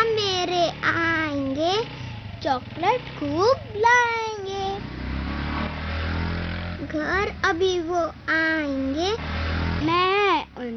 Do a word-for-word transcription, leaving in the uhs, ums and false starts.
मेरे आएंगे, चॉकलेट खूब लाएंगे। घर अभी वो आएंगे, मैं